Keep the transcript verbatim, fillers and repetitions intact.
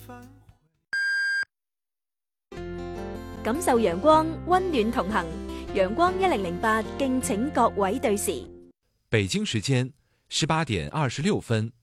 感受陽光，溫暖同行。陽光一零零八，敬請各位對時。 北京時間十八點二十六分。